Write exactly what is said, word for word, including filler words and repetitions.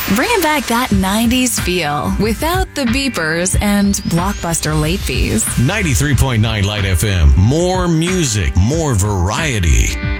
Bringing back that nineties feel without the beepers and blockbuster late fees. ninety-three point nine Light F M. More music, more variety.